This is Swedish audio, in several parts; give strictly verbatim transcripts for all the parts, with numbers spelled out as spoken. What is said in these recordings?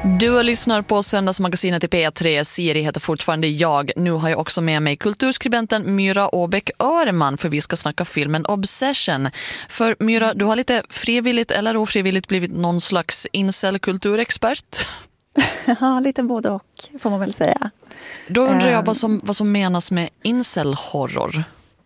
Du lyssnar på Söndagsmagasinet i P tre. Siri heter fortfarande jag. Nu har jag också med mig kulturskribenten Myra Åbäck-Öreman, för vi ska snacka filmen Obsession. För Myra, du har lite frivilligt eller ofrivilligt blivit någon slags incel-kulturexpert. Ja, lite både och får man väl säga. Då undrar jag vad som, vad som menas med incel-horror.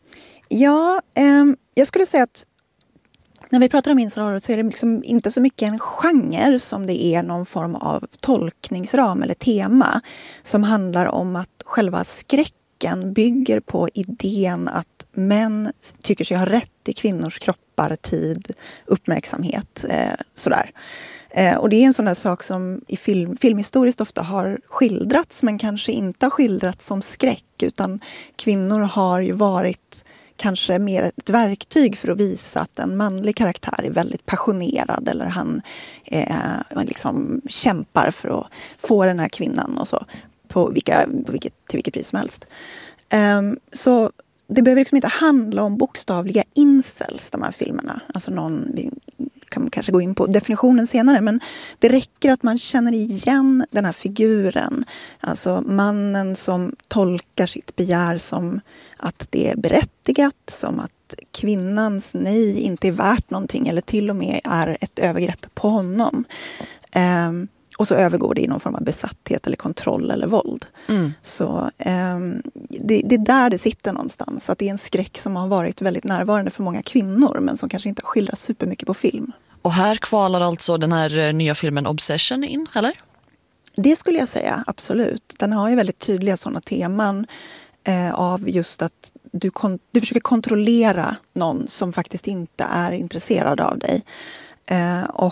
Ja, eh, jag skulle säga att när vi pratar om incel-horror så är det liksom inte så mycket en genre som det är någon form av tolkningsram eller tema som handlar om att själva skräcken bygger på idén att män tycker sig ha rätt i kvinnors kroppar, tid, uppmärksamhet, eh, sådär. Eh, och det är en sån där sak som i film, filmhistoriskt ofta har skildrats, men kanske inte har skildrats som skräck, utan kvinnor har ju varit kanske mer ett verktyg för att visa att en manlig karaktär är väldigt passionerad, eller han eh, liksom kämpar för att få den här kvinnan och så, på, vilka, på vilket, till vilket pris som helst. Um, så det behöver liksom inte handla om bokstavliga incels, de här filmerna. Alltså någon, vi kan kanske gå in på definitionen senare, men det räcker att man känner igen den här figuren. Alltså mannen som tolkar sitt begär som att det är berättigat, som att kvinnans nej inte är värt någonting, eller till och med är ett övergrepp på honom. Um, Och så övergår det i någon form av besatthet eller kontroll eller våld. Mm. Så eh, det, det är där det sitter någonstans. Att det är en skräck som har varit väldigt närvarande för många kvinnor, men som kanske inte har skildrats supermycket på film. Och här kvalar alltså den här nya filmen Obsession in, eller? Det skulle jag säga, absolut. Den har ju väldigt tydliga sådana teman eh, av just att du, kon- du försöker kontrollera någon som faktiskt inte är intresserad av dig. Eh, och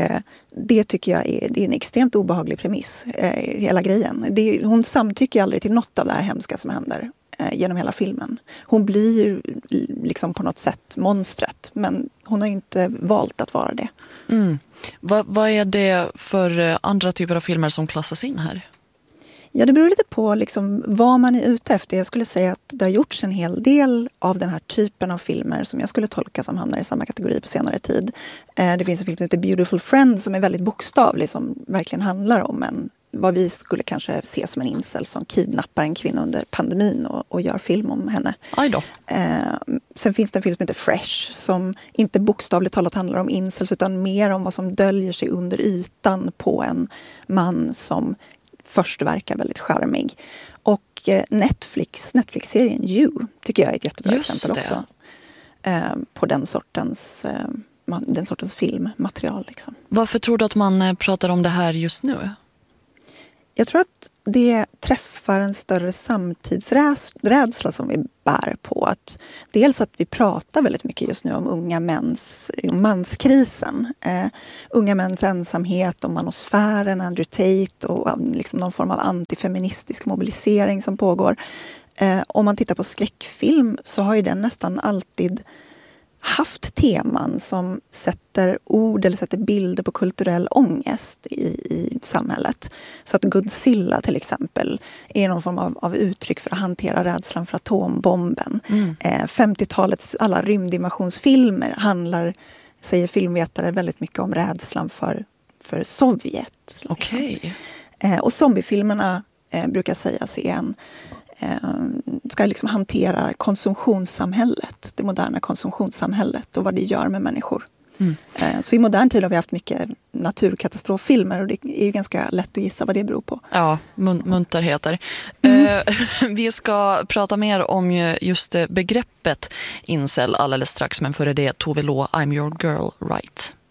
det tycker jag är, det är en extremt obehaglig premiss, eh, hela grejen. Det, hon samtycker aldrig till något av det här hemska som händer eh, genom hela filmen. Hon blir ju liksom på något sätt monstret, men hon har ju inte valt att vara det. Mm. Va, vad är det för andra typer av filmer som klassas in här? Ja, det beror lite på liksom vad man är ute efter. Jag skulle säga att det har gjorts en hel del av den här typen av filmer som jag skulle tolka som hamnar i samma kategori på senare tid. Eh, det finns en film som heter Beautiful Friend som är väldigt bokstavlig, som verkligen handlar om en, vad vi skulle kanske se som en incel som kidnappar en kvinna under pandemin och, och gör film om henne. Aj då. Eh, sen finns det en film som heter Fresh som inte bokstavligt talat handlar om incels, utan mer om vad som döljer sig under ytan på en man som först verkar väldigt charmig. Och eh, Netflix, Netflix-serien You tycker jag är ett jättebra Just exempel det. också. Eh, på den sortens, eh, man, den sortens filmmaterial. Liksom. Varför tror du att man pratar om det här just nu? Jag tror att det träffar en större samtidsrädsla som vi bär på. Att dels att vi pratar väldigt mycket just nu om unga mäns, manskrisen. Eh, unga mäns ensamhet, om manosfären, Andrew Tate och liksom någon form av antifeministisk mobilisering som pågår. Eh, om man tittar på skräckfilm så har ju den nästan alltid haft teman som sätter ord eller sätter bilder på kulturell ångest i, i samhället. Så att Godzilla till exempel är någon form av, av uttryck för att hantera rädslan för atombomben. Mm. Eh, femtiotalets alla rymdinvasionsfilmer handlar, säger filmvetare, väldigt mycket om rädslan för, för Sovjet. Liksom. Okej. Eh, och zombiefilmerna eh, brukar sägas är en ska liksom hantera konsumtionssamhället, det moderna konsumtionssamhället och vad det gör med människor. Mm. Så i modern tid har vi haft mycket naturkatastroffilmer och det är ju ganska lätt att gissa vad det beror på. Ja, mun- munterheter. Mm. Eh, vi ska prata mer om just begreppet incel alldeles strax, men före det Tove Lo, I'm your girl, right?